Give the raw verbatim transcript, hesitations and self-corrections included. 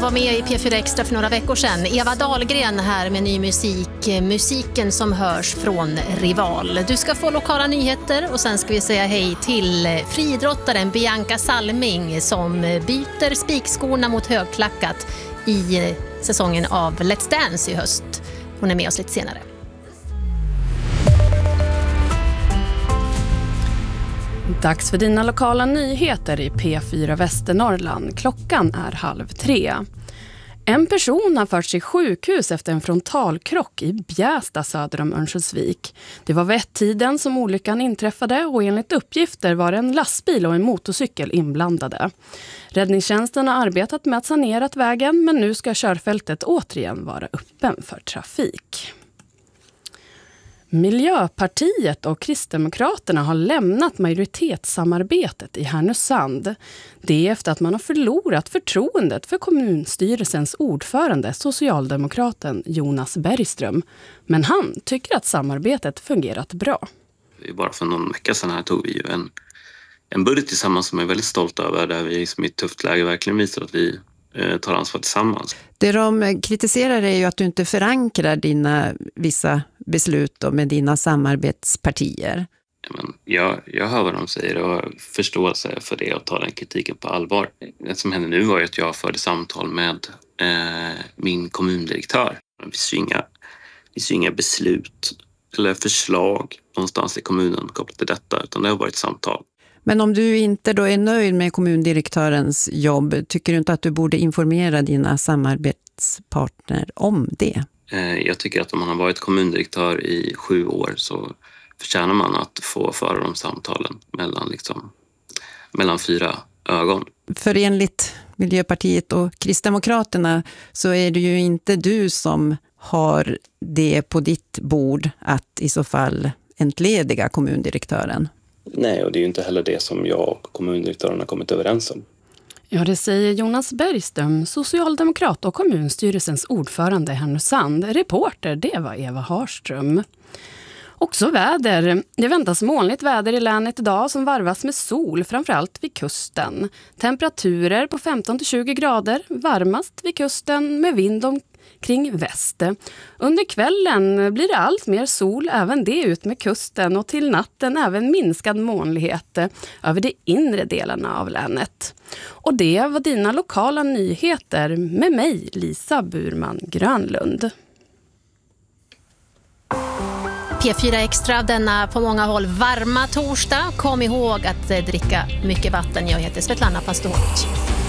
var med i P fyra Extra för några veckor sedan. Eva Dahlgren här med ny musik. Musiken som hörs från Rival. Du ska få lokala nyheter och sen ska vi säga hej till friidrottaren Bianca Salming som byter spikskorna mot högklackat i säsongen av Let's Dance i höst. Hon är med oss lite senare. Dags för dina lokala nyheter i P fyra Västernorrland. Klockan är halv tre. En person har förts till sjukhus efter en frontalkrock i Bjästa söder om Örnsköldsvik. Det var vid ett-tiden som olyckan inträffade och enligt uppgifter var en lastbil och en motorcykel inblandade. Räddningstjänsten har arbetat med att sanera vägen men nu ska körfältet återigen vara öppen för trafik. Miljöpartiet och Kristdemokraterna har lämnat majoritetssamarbetet i Härnösand. Det är efter att man har förlorat förtroendet för kommunstyrelsens ordförande, socialdemokraten Jonas Bergström. Men han tycker att samarbetet fungerat bra. Bara för någon vecka sedan här tog vi ju en, en budget tillsammans som jag är väldigt stolt över. Där vi som i ett tufft läge verkligen visar att vi eh, tar ansvar tillsammans. Det de kritiserar är ju att du inte förankrar dina vissa beslut då med dina samarbetspartier. Ja, men jag, jag hör vad de säger och har förståelse för det och tar den kritiken på allvar. Det som hände nu var ju att jag förde samtal med eh, min kommundirektör. Det finns ju inga, det finns ju inga beslut eller förslag någonstans i kommunen kopplat till detta, utan det har varit samtal. Men om du inte då är nöjd med kommundirektörens jobb, tycker du inte att du borde informera dina samarbetspartner om det? Jag tycker att om man har varit kommundirektör i sju år så förtjänar man att få föra de samtalen mellan, liksom, mellan fyra ögon. För enligt Miljöpartiet och Kristdemokraterna så är det ju inte du som har det på ditt bord att i så fall entlediga kommundirektören. Nej, och det är ju inte heller det som jag och kommundirektören har kommit överens om. Ja, det säger Jonas Bergström, socialdemokrat och kommunstyrelsens ordförande i Härnösand. Reporter, det var Eva Harström. Också väder. Det väntas molnigt väder i länet idag som varvas med sol, framförallt vid kusten. Temperaturer på femton till tjugo grader, varmast vid kusten med vind omkring väst. Under kvällen blir det allt mer sol, även det ut med kusten, och till natten även minskad molnighet över de inre delarna av länet. Och det var dina lokala nyheter med mig, Lisa Burman Grönlund. P fyra Extra denna på många håll varma torsdag. Kom ihåg att dricka mycket vatten. Jag heter Svetlana Pastorich.